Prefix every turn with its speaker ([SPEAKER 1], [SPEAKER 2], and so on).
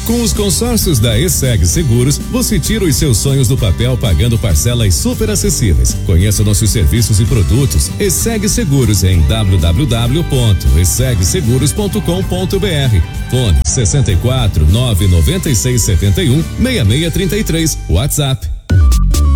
[SPEAKER 1] Com os consórcios da ESSEG Seguros, você tira os seus sonhos do papel pagando parcelas super acessíveis. Conheça nossos serviços e produtos. ESSEG Seguros em www.essegseguros.com.br. Fone 64 996 71 6633. WhatsApp